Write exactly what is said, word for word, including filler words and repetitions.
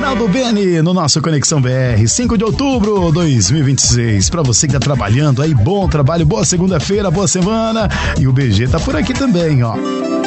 Ronaldo Beni no nosso Conexão B R, cinco de outubro de dois mil e vinte e seis. Pra você que tá trabalhando aí, bom trabalho, boa segunda-feira, boa semana. E o B G tá por aqui também, ó.